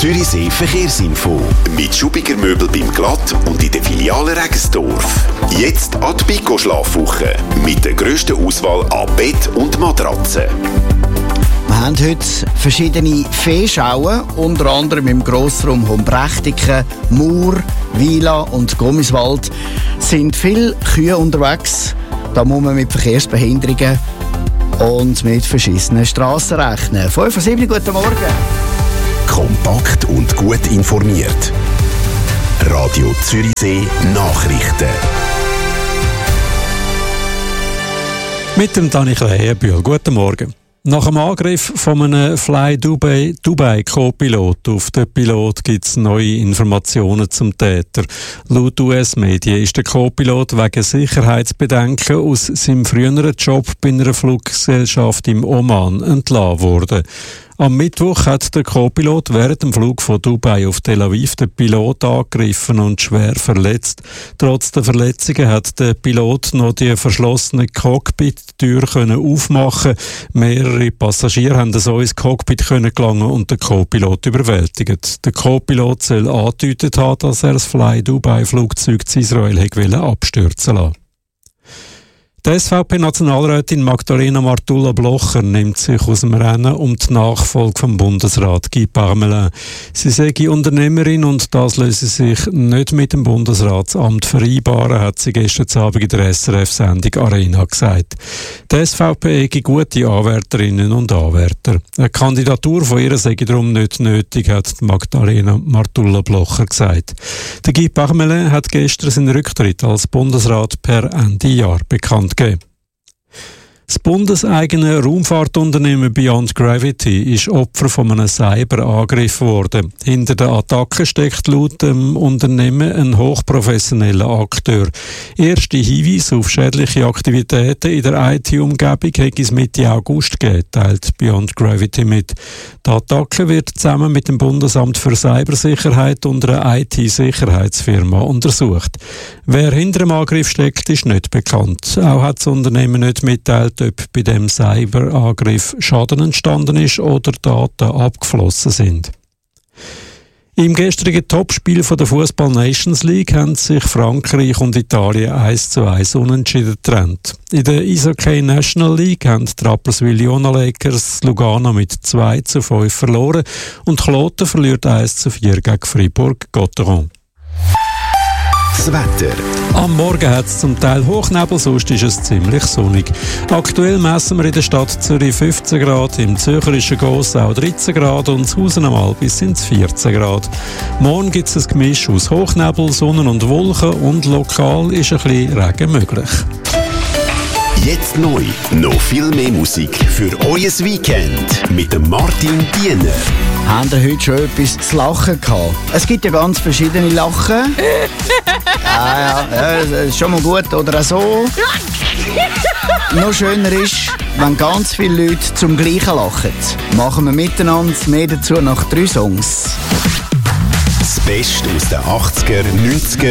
Zürichsee Verkehrsinfo. Mit Schubiger Möbel beim Glatt und in der Filiale Regensdorf. Jetzt an die Bico Schlafwoche. Mit der grössten Auswahl an Bett und Matratzen. Wir haben heute verschiedene Viehschauen, unter anderem im Grossraum Humbrechtiken, Mur, Wila und Gommiswald. Sind viele Kühe unterwegs. Da muss man mit Verkehrsbehinderungen und mit verschissenen Strassen rechnen. 5:07, guten Morgen. Kompakt und gut informiert. Radio Zürichsee Nachrichten. Mit dem Dani Kleienbühl. Guten Morgen. Nach dem Angriff von einem Fly Dubai Co-Pilot auf den Pilot gibt es neue Informationen zum Täter. Laut US-Medien ist der Co-Pilot wegen Sicherheitsbedenken aus seinem früheren Job bei einer Fluggesellschaft im Oman entlassen worden. Am Mittwoch hat der Co-Pilot während dem Flug von Dubai auf Tel Aviv den Pilot angegriffen und schwer verletzt. Trotz der Verletzungen hat der Pilot noch die verschlossene Cockpit-Tür aufmachen. Mehrere Passagiere haben so ins Cockpit gelangen und den Co-Pilot überwältigt. Der Co-Pilot soll angedeutet haben, dass er das Fly Dubai-Flugzeug zu Israel abstürzen lassen. Die SVP-Nationalrätin Magdalena Martulla-Blocher nimmt sich aus dem Rennen um die Nachfolge vom Bundesrat Guy Parmelin. Sie sei Unternehmerin und das löse sich nicht mit dem Bundesratsamt vereinbaren, hat sie gestern Abend in der SRF-Sendung Arena gesagt. Die SVP hätte gute Anwärterinnen und Anwärter. Eine Kandidatur von ihr sei darum nicht nötig, hat Magdalena Martulla-Blocher gesagt. Der Guy Parmelin hat gestern seinen Rücktritt als Bundesrat per Ende Jahr bekannt gegeben. Das bundeseigene Raumfahrtunternehmen Beyond Gravity ist Opfer von einem Cyberangriff geworden. Hinter der Attacke steckt laut dem Unternehmen ein hochprofessioneller Akteur. Erste Hinweise auf schädliche Aktivitäten in der IT-Umgebung hat es Mitte August gegeben, teilt Beyond Gravity mit. Die Attacke wird zusammen mit dem Bundesamt für Cybersicherheit und einer IT-Sicherheitsfirma untersucht. Wer hinter dem Angriff steckt, ist nicht bekannt. Auch hat das Unternehmen nicht mitteilt, ob bei dem Cyberangriff Schaden entstanden ist oder Daten abgeflossen sind. Im gestrigen Topspiel der Fußball Nations League haben sich Frankreich und Italien 1:1 unentschieden getrennt. In der Eishockey National League haben die Rapperswil Jona Lakers Lugano mit 2:5 verloren und Kloten verliert 1:4 gegen Fribourg-Gotteron. Das Wetter. Am Morgen hat es zum Teil Hochnebel, sonst ist es ziemlich sonnig. Aktuell messen wir in der Stadt Zürich 15 Grad, im zürcherischen Gossau 13 Grad und in Hausen am Albis sind es 14 Grad. Morgen gibt es ein Gemisch aus Hochnebel, Sonnen und Wolken und lokal ist ein bisschen Regen möglich. Jetzt neu. Noch viel mehr Musik für euer Weekend mit dem Martin Diener. Haben ihr heute schon etwas zu lachen gehabt? Es gibt ja ganz verschiedene Lachen. Ja, das ist schon mal gut. Oder auch so. Noch schöner ist, wenn ganz viele Leute zum Gleichen lachen. Machen wir miteinander mehr dazu nach 3 Songs. Das Beste aus den 80er, 90er